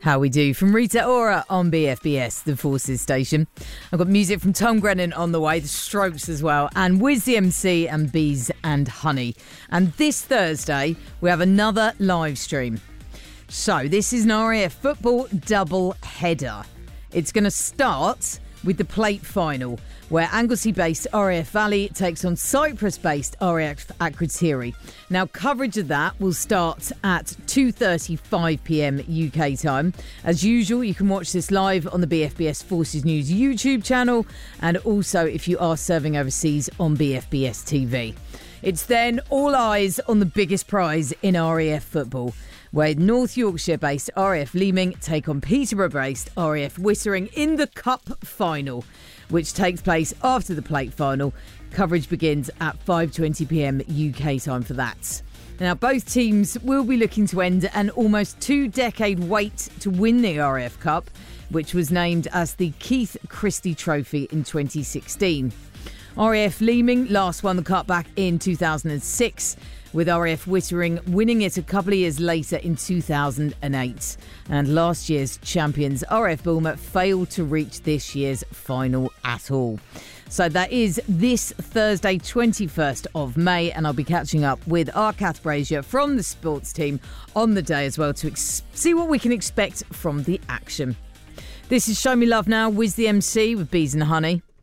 How we do from Rita Ora on BFBS, the Forces station. I've got music from Tom Grennan on the way, the Strokes as well, and Wiz the MC and Bees and Honey. And this Thursday, we have another live stream. So this is an RAF football double header. It's going to start with the plate final, where Anglesey-based RAF Valley takes on Cyprus-based RAF Akrotiri. Now, coverage of that will start at 2:35pm UK time. As usual, you can watch this live on the BFBS Forces News YouTube channel, and also if you are serving overseas on BFBS TV. It's then all eyes on the biggest prize in RAF football, where North Yorkshire-based RAF Leeming take on Peterborough-based RAF Wittering in the Cup final, which takes place after the plate final. Coverage begins at 5:20pm UK time for that. Now, both teams will be looking to end an almost 2-decade wait to win the RAF Cup, which was named as the Keith Christie Trophy in 2016. RAF Leeming last won the Cup back in 2006, with RAF Wittering winning it a couple of years later in 2008. And last year's champions, RAF Bulmer, failed to reach this year's final at all. So that is this Thursday, 21st of May, and I'll be catching up with our Kath Brazier from the sports team on the day as well to see what we can expect from the action. This is Show Me Love Now, Wiz the MC with Bees and Honey.